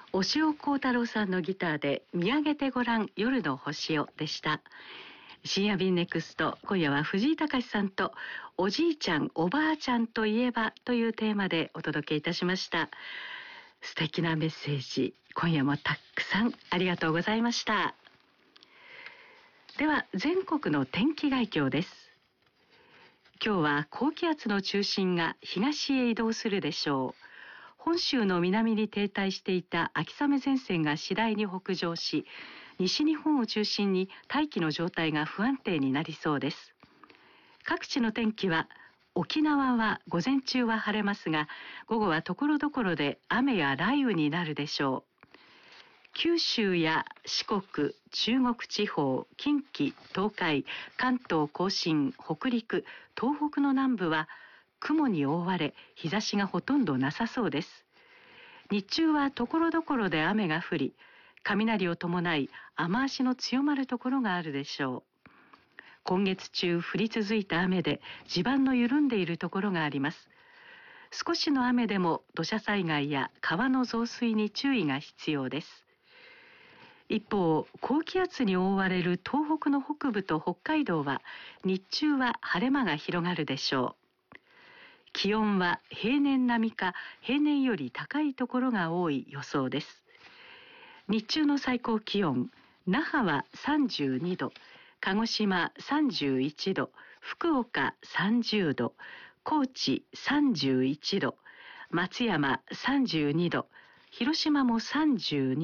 押尾幸太郎さんのギターで見上げてごらん夜の星をでした。深夜便ネクスト、今夜は藤井隆さんとおじいちゃんおばあちゃんといえばというテーマでお届けいたしました。素敵なメッセージ、今夜もたくさんありがとうございました。では全国の天気概況です。今日は高気圧の中心が東へ移動するでしょう。本州の南に停滞していた秋雨前線が次第に北上し、西日本を中心に大気の状態が不安定になりそうです。各地の天気は、沖縄は午前中は晴れますが、午後は所々で雨や雷雨になるでしょう。九州や四国、中国地方、近畿、東海、関東甲信、北陸、東北の南部は雲に覆われ、日差しがほとんどなさそうです。日中は所々で雨が降り、雷を伴い雨足の強まるところがあるでしょう。今月中降り続いた雨で地盤の緩んでいるところがあります。少しの雨でも土砂災害や川の増水に注意が必要です。一方、高気圧に覆われる東北の北部と北海道は日中は晴れ間が広がるでしょう。気温は平年並みか平年より高いところが多い予想です。日中の最高気温、那覇は32度、鹿児島31度、福岡30度、高知31度、松山32度、広島も32度、